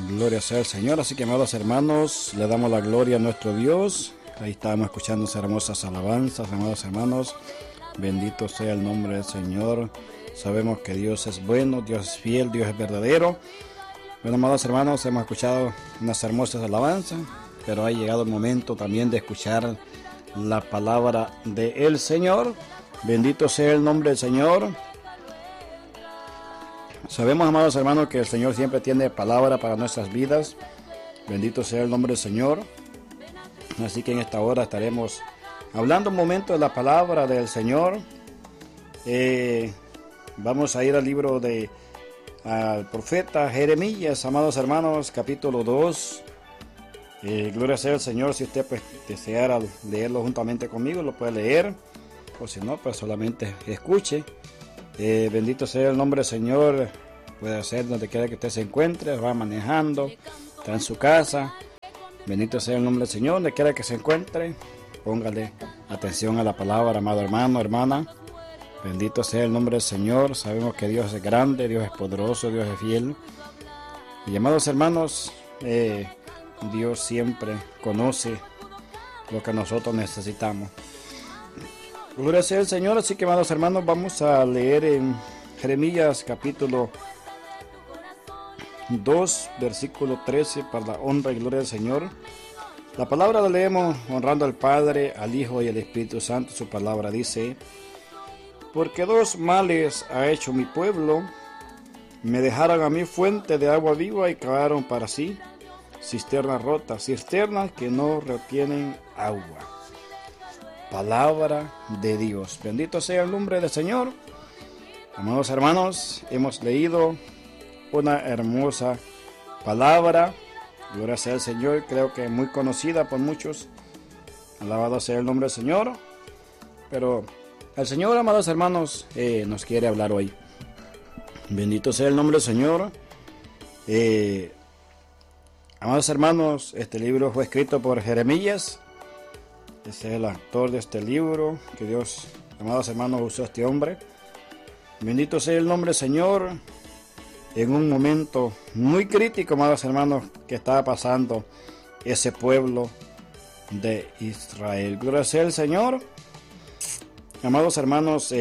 Gloria sea el Señor. Así que, amados hermanos, le damos la gloria a nuestro Dios. Ahí estábamos escuchando esas hermosas alabanzas, amados hermanos. Bendito sea el nombre del Señor. Sabemos que Dios es bueno, Dios es fiel, Dios es verdadero. Bueno, amados hermanos, hemos escuchado unas hermosas alabanzas, pero ha llegado el momento también de escuchar la palabra del Señor. Bendito sea el nombre del Señor. Sabemos, amados hermanos, que el Señor siempre tiene palabra para nuestras vidas. Bendito sea el nombre del Señor. Así que en esta hora estaremos hablando un momento de la palabra del Señor. Vamos a ir al libro al profeta Jeremías, amados hermanos, capítulo 2. Gloria sea el Señor. Si usted pues deseara leerlo juntamente conmigo, lo puede leer. O si no, pues solamente escuche. Bendito sea el nombre del Señor. Puede ser donde quiera que usted se encuentre, va manejando, está en su casa. Bendito sea el nombre del Señor. Donde quiera que se encuentre, póngale atención a la palabra, amado hermano, hermana. Bendito sea el nombre del Señor. Sabemos que Dios es grande, Dios es poderoso, Dios es fiel. Y amados hermanos, Dios siempre conoce lo que nosotros necesitamos. Gloria sea el Señor. Así que, amados hermanos, vamos a leer en Jeremías capítulo 2, versículo 13, para la honra y gloria del Señor. La palabra la leemos honrando al Padre, al Hijo y al Espíritu Santo. Su palabra dice: porque dos males ha hecho mi pueblo, me dejaron a mí fuente de agua viva y cavaron para sí cisternas rotas, cisternas que no retienen agua. Palabra de Dios. Bendito sea el nombre del Señor. Amados hermanos, hemos leído una hermosa palabra. Gloria sea el Señor. Creo que muy conocida por muchos. Alabado sea el nombre del Señor. Pero el Señor, amados hermanos, nos quiere hablar hoy. Bendito sea el nombre del Señor. Amados hermanos, este libro fue escrito por Jeremías. Ese es el autor de este libro. Que Dios, amados hermanos, usó a este hombre. Bendito sea el nombre del Señor. En un momento muy crítico, amados hermanos, que estaba pasando ese pueblo de Israel. Gloria sea el Señor. Amados hermanos,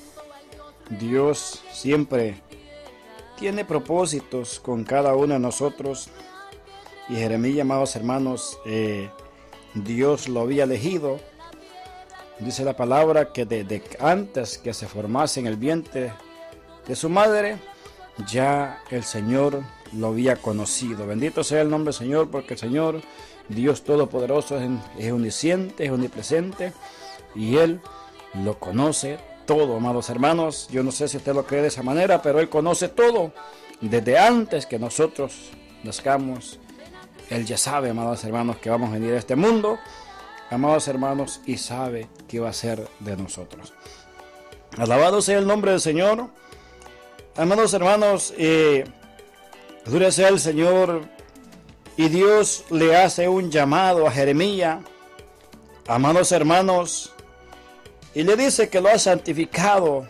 Dios siempre tiene propósitos con cada uno de nosotros. Y Jeremías, amados hermanos, Dios lo había elegido. Dice la palabra que desde antes que se formase en el vientre de su madre, ya el Señor lo había conocido. Bendito sea el nombre del Señor, porque el Señor, Dios Todopoderoso, es omnisciente, es omnipresente, y Él lo conoce todo, amados hermanos. Yo no sé si usted lo cree de esa manera, pero Él conoce todo. Desde antes que nosotros nazcamos, Él ya sabe, amados hermanos, que vamos a venir a este mundo, amados hermanos, y sabe qué va a ser de nosotros. Alabado sea el nombre del Señor. Amados hermanos, gloria sea el Señor. Y Dios le hace un llamado a Jeremías, amados hermanos, y le dice que lo ha santificado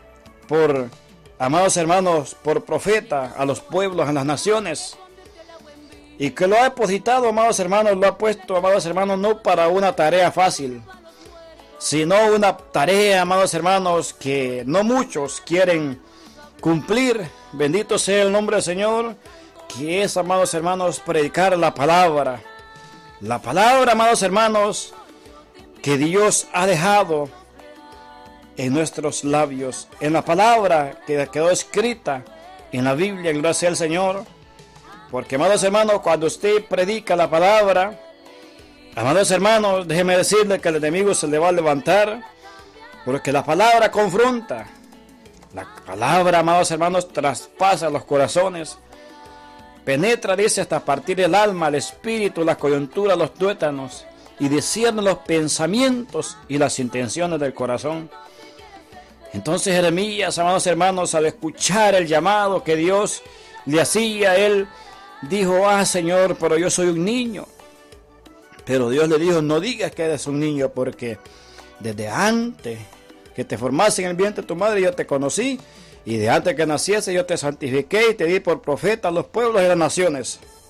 amados hermanos, por profeta a los pueblos, a las naciones. Y que lo ha depositado, amados hermanos, lo ha puesto, amados hermanos, no para una tarea fácil, sino una tarea, amados hermanos, que no muchos quieren cumplir. Bendito sea el nombre del Señor, que es, amados hermanos, predicar la palabra. La palabra, amados hermanos, que Dios ha dejado en nuestros labios, en la palabra que quedó escrita en la Biblia. Gloria sea el Señor. Porque, amados hermanos, cuando usted predica la palabra, amados hermanos, déjeme decirle que el enemigo se le va a levantar, porque la palabra confronta. La palabra, amados hermanos, traspasa los corazones, penetra, dice, hasta partir el alma, el espíritu, la coyuntura, los tuétanos, y discierne los pensamientos y las intenciones del corazón. Entonces Jeremías, amados hermanos, al escuchar el llamado que Dios le hacía, él dijo: Señor, pero yo soy un niño. Pero Dios le dijo: no digas que eres un niño, porque desde antes que te formase en el vientre de tu madre yo te conocí, y de antes que naciese yo te santifiqué y te di por profeta a los pueblos y las naciones.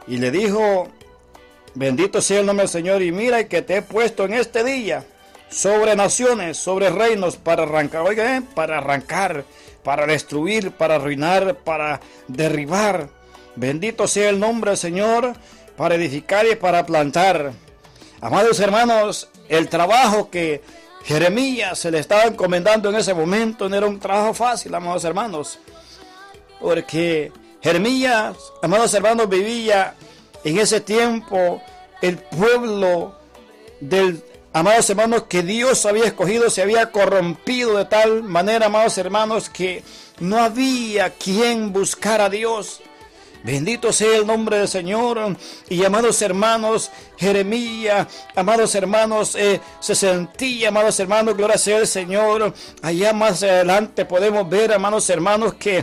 Y le dijo, bendito sea el nombre del Señor, y mira que te he puesto en este día sobre naciones, sobre reinos, para arrancar, oiga, para arrancar, para destruir, para arruinar, para derribar. Bendito sea el nombre del Señor, para edificar y para plantar. Amados hermanos, el trabajo que Jeremías se le estaba encomendando en ese momento no era un trabajo fácil, amados hermanos, porque Jeremías, amados hermanos, vivía en ese tiempo el pueblo del, amados hermanos, que Dios había escogido, se había corrompido de tal manera, amados hermanos, que no había quien buscara a Dios. Bendito sea el nombre del Señor. Y amados hermanos, Jeremías, amados hermanos, se sentía, amados hermanos, gloria sea el Señor. Allá más adelante podemos ver, amados hermanos, que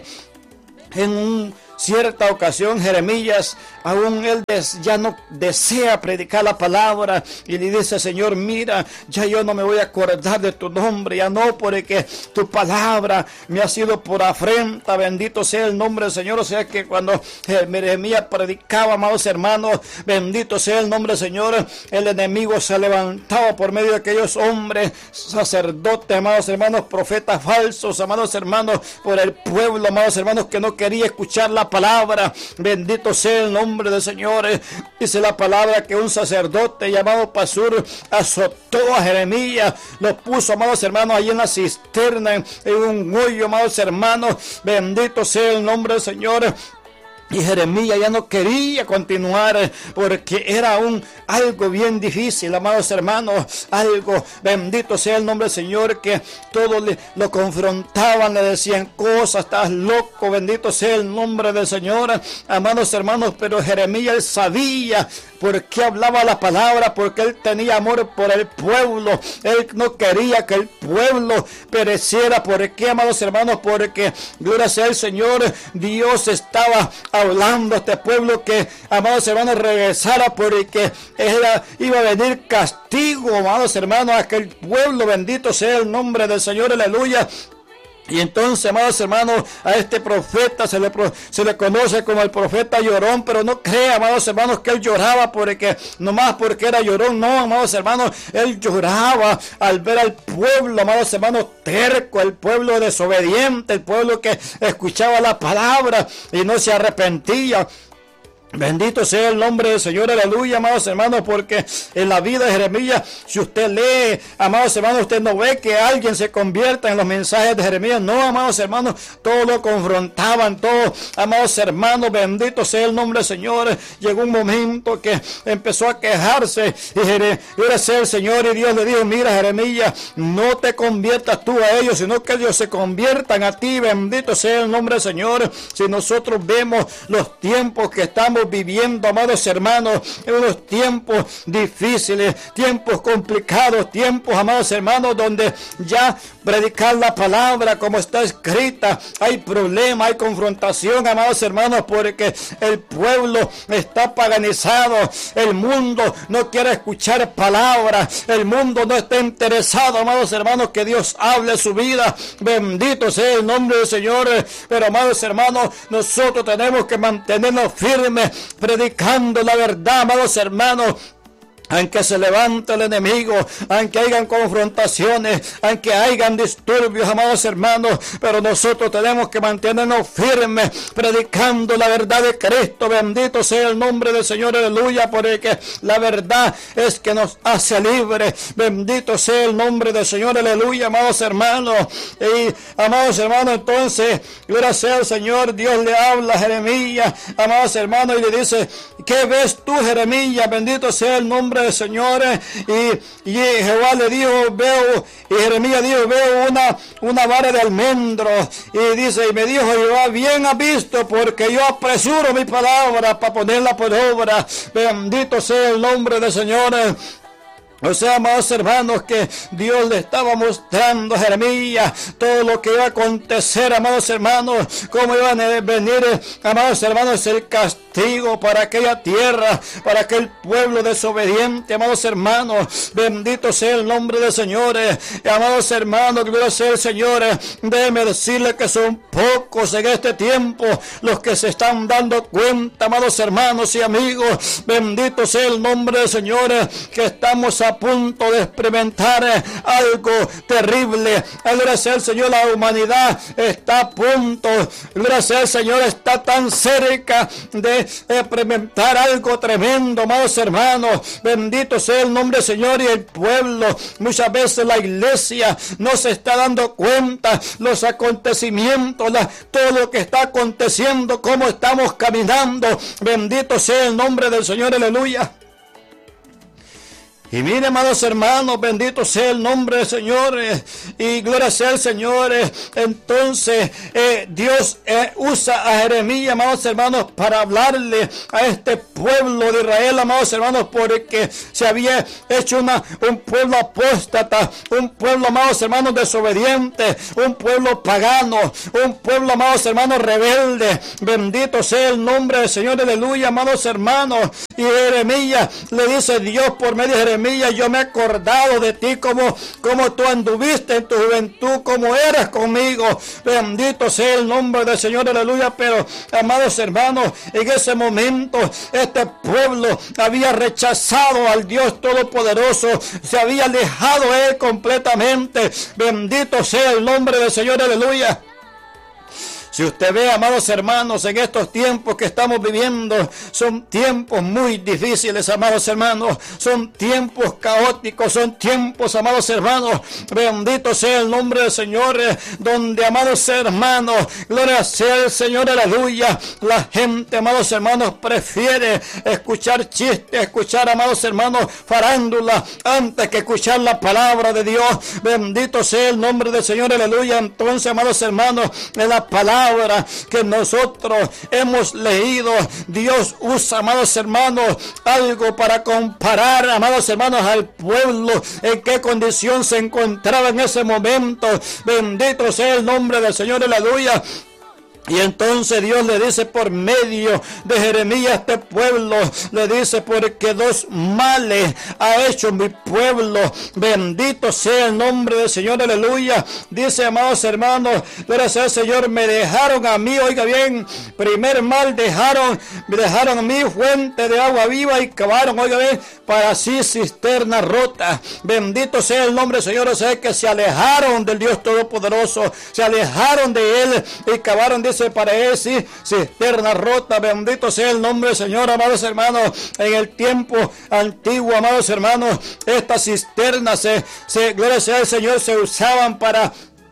en cierta ocasión Jeremías, aún él ya no desea predicar la palabra, y le dice, Señor, mira, ya yo no me voy a acordar de tu nombre, ya no, porque tu palabra me ha sido por afrenta. Bendito sea el nombre del Señor. O sea que cuando Jeremías predicaba, amados hermanos, bendito sea el nombre del Señor, el enemigo se levantaba por medio de aquellos hombres, sacerdotes, amados hermanos, profetas falsos, amados hermanos, por el pueblo, amados hermanos, que no quería escuchar la palabra. Bendito sea el nombre del Señor. Dice la palabra que un sacerdote llamado Pasur azotó a Jeremías, lo puso, amados hermanos, ahí en la cisterna, en un hoyo, amados hermanos. Bendito sea el nombre del Señor. Y Jeremías ya no quería continuar, porque era algo bien difícil, amados hermanos, algo, bendito sea el nombre del Señor, que todos lo confrontaban, le decían cosas, estás loco, bendito sea el nombre del Señor, amados hermanos. Pero Jeremías sabía por qué hablaba la palabra, porque él tenía amor por el pueblo, él no quería que el pueblo pereciera. ¿Por qué, amados hermanos? Porque, gloria sea el Señor, Dios estaba hablando a este pueblo que, amados hermanos, regresara, porque iba a venir castigo, amados hermanos, a aquel pueblo. Bendito sea el nombre del Señor, aleluya. Y entonces, amados hermanos, a este profeta se le conoce como el profeta llorón, pero no crea, amados hermanos, que él lloraba nomás porque era llorón. No, amados hermanos, él lloraba al ver al pueblo, amados hermanos, terco, el pueblo desobediente, el pueblo que escuchaba la palabra y no se arrepentía. Bendito sea el nombre del Señor, aleluya, amados hermanos, porque en la vida de Jeremías, si usted lee, amados hermanos, usted no ve que alguien se convierta en los mensajes de Jeremías. No, amados hermanos, todos lo confrontaban, todos, amados hermanos, bendito sea el nombre del Señor. Llegó un momento que empezó a quejarse, y gloria sea el Señor, y Dios le dijo, mira, Jeremías, no te conviertas tú a ellos, sino que ellos se conviertan a ti. Bendito sea el nombre del Señor. Si nosotros vemos los tiempos que estamos viviendo, amados hermanos, en unos tiempos difíciles, tiempos complicados, tiempos, amados hermanos, donde ya predicar la palabra como está escrita, hay problema, hay confrontación, amados hermanos, porque el pueblo está paganizado, el mundo no quiere escuchar palabras, el mundo no está interesado, amados hermanos, que Dios hable su vida. Bendito sea el nombre del Señor. Pero, amados hermanos, nosotros tenemos que mantenernos firmes, predicando la verdad, amados hermanos. Aunque se levante el enemigo, aunque hayan confrontaciones, aunque hayan disturbios, amados hermanos, pero nosotros tenemos que mantenernos firmes, predicando la verdad de Cristo. Bendito sea el nombre del Señor, aleluya, porque la verdad es que nos hace libres. Bendito sea el nombre del Señor, aleluya, amados hermanos. Y, amados hermanos, entonces, gloria sea el Señor, Dios le habla a Jeremías, amados hermanos, y le dice, ¿qué ves tú, Jeremías? Bendito sea el nombre del Señor. Y Jehová le dijo, y Jeremías dijo, veo una vara de almendros. Y dice, y me dijo Jehová, bien has visto, porque yo apresuro mi palabra para ponerla por obra. Bendito sea el nombre del Señor. O sea, amados hermanos, que Dios le estaba mostrando a Jeremías todo lo que iba a acontecer, amados hermanos, cómo iban a venir, amados hermanos, el castigo para aquella tierra, para aquel pueblo desobediente, amados hermanos. Bendito sea el nombre del Señor. Amados hermanos, gloria sea el Señor. Déjeme decirle que son pocos en este tiempo los que se están dando cuenta, amados hermanos y amigos. Bendito sea el nombre del Señor, que estamos a punto de experimentar algo terrible. Gracias al Señor, la humanidad está a punto, gracias al Señor, está tan cerca de experimentar algo tremendo, amados hermanos. Bendito sea el nombre del Señor. Y el pueblo, muchas veces la iglesia, no se está dando cuenta los acontecimientos, todo lo que está aconteciendo, cómo estamos caminando. Bendito sea el nombre del Señor, aleluya. Y miren, amados hermanos, bendito sea el nombre del Señor, y gloria sea el Señor. Entonces Dios usa a Jeremías, amados hermanos, para hablarle a este pueblo de Israel, amados hermanos, porque se había hecho un pueblo apóstata, un pueblo, amados hermanos, desobediente, un pueblo pagano, un pueblo, amados hermanos, rebelde. Bendito sea el nombre del Señor, aleluya, amados hermanos. Y Jeremías le dice Dios por medio de Jeremías: yo me he acordado de ti, como tú anduviste en tu juventud, como eras conmigo. Bendito sea el nombre del Señor, aleluya. Pero, amados hermanos, en ese momento este pueblo había rechazado al Dios Todopoderoso, se había alejado de él completamente. Bendito sea el nombre del Señor, aleluya. Si usted ve, amados hermanos, en estos tiempos que estamos viviendo, son tiempos muy difíciles, amados hermanos. Son tiempos caóticos, son tiempos, amados hermanos. Bendito sea el nombre del Señor, donde, amados hermanos, gloria sea el Señor, aleluya. La gente, amados hermanos, prefiere escuchar chistes, escuchar, amados hermanos, farándula, antes que escuchar la palabra de Dios. Bendito sea el nombre del Señor, aleluya. Entonces, amados hermanos, en la palabra que nosotros hemos leído, Dios usa, amados hermanos, algo para comparar, amados hermanos, al pueblo, en qué condición se encontraba en ese momento. Bendito sea el nombre del Señor, aleluya. Y entonces Dios le dice por medio de Jeremías a este pueblo, le dice: porque dos males ha hecho mi pueblo. Bendito sea el nombre del Señor, aleluya. Dice, amados hermanos, gracias al Señor, me dejaron a mí, oiga bien, primer mal, dejaron a mí fuente de agua viva, y cavaron, oiga bien, para sí cisterna rota. Bendito sea el nombre del Señor. O sea, que se alejaron del Dios Todopoderoso, se alejaron de Él y cavaron, dice, para él sí cisterna rota. Bendito sea el nombre del Señor, amados hermanos. En el tiempo antiguo, amados hermanos, estas cisternas gloria sea el Señor, se usaban para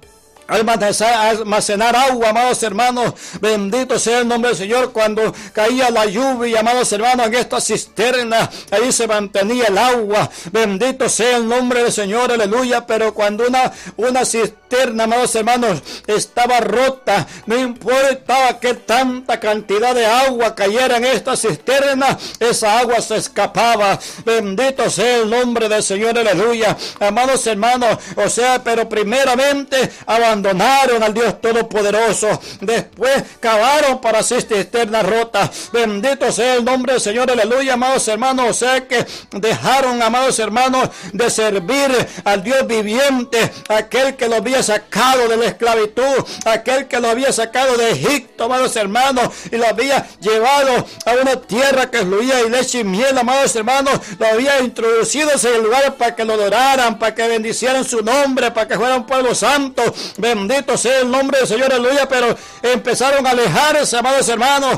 almacenar agua, amados hermanos. Bendito sea el nombre del Señor. Cuando caía la lluvia, amados hermanos, en esta cisterna, ahí se mantenía el agua. Bendito sea el nombre del Señor, aleluya. Pero cuando una cisterna, amados hermanos, estaba rota, no importaba que tanta cantidad de agua cayera en esta cisterna, esa agua se escapaba. Bendito sea el nombre del Señor, aleluya, amados hermanos. O sea, pero primeramente abandonaron al Dios Todopoderoso, después cavaron para sí cisternas rotas. Bendito sea el nombre del Señor, aleluya, amados hermanos. O sea que dejaron, amados hermanos, de servir al Dios viviente, aquel que lo había sacado de la esclavitud, aquel que lo había sacado de Egipto, amados hermanos, y lo había llevado a una tierra que fluía y leche y miel, amados hermanos. Lo había introducido en ese lugar para que lo adoraran, para que bendicieran su nombre, para que fuera un pueblo santo. Bendito sea el nombre del Señor, aleluya. Pero empezaron a alejarse, amados hermanos.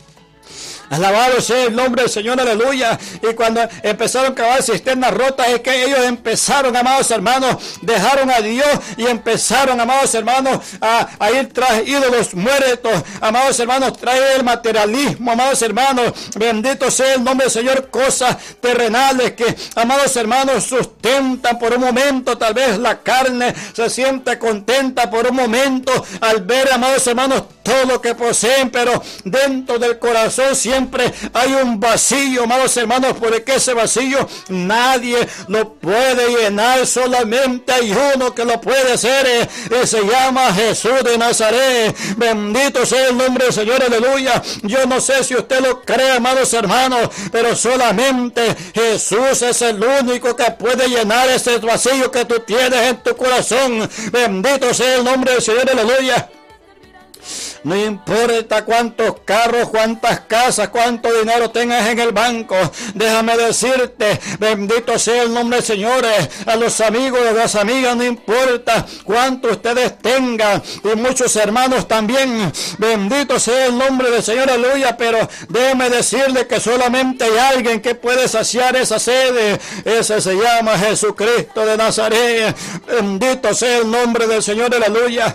Alabado sea el nombre del Señor, aleluya. Y cuando empezaron a cavar cisternas rotas, es que ellos empezaron, amados hermanos, dejaron a Dios y empezaron, amados hermanos, a ir tras ídolos muertos, amados hermanos, trae el materialismo, amados hermanos. Bendito sea el nombre del Señor. Cosas terrenales que, amados hermanos, sustentan por un momento. Tal vez la carne se siente contenta por un momento al ver, amados hermanos, todo lo que poseen, pero dentro del corazón siempre hay un vacío, amados hermanos, porque ese vacío nadie lo puede llenar, solamente hay uno que lo puede hacer, se llama Jesús de Nazaret. Bendito sea el nombre del Señor, aleluya. Yo no sé si usted lo cree, amados hermanos, pero solamente Jesús es el único que puede llenar ese vacío que tú tienes en tu corazón. Bendito sea el nombre del Señor, aleluya. No importa cuántos carros, cuántas casas, cuánto dinero tengas en el banco. Déjame decirte, bendito sea el nombre del Señor. A los amigos, a las amigas, no importa cuánto ustedes tengan. Y muchos hermanos también. Bendito sea el nombre del Señor, aleluya. Pero déjame decirle que solamente hay alguien que puede saciar esa sed. Ese se llama Jesucristo de Nazaret. Bendito sea el nombre del Señor, aleluya.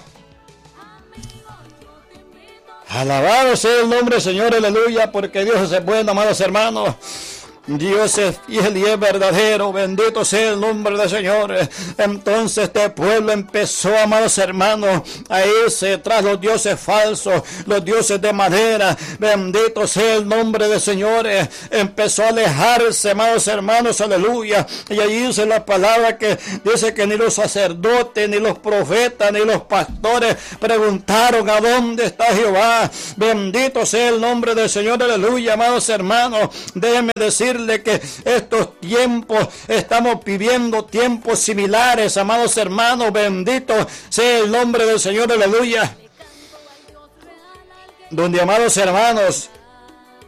Alabado sea el nombre del Señor, aleluya, porque Dios es bueno, amados hermanos. Dios es fiel y es verdadero, bendito sea el nombre del Señor. Entonces este pueblo empezó, amados hermanos, a irse tras los dioses falsos, los dioses de madera. Bendito sea el nombre del Señor. Empezó a alejarse, amados hermanos, aleluya. Y allí dice la palabra que dice que ni los sacerdotes, ni los profetas, ni los pastores preguntaron a dónde está Jehová. Bendito sea el nombre del Señor, aleluya, amados hermanos. Déjenme decir que estos tiempos estamos viviendo tiempos similares, amados hermanos. Bendito sea el nombre del Señor, aleluya. Donde, amados hermanos,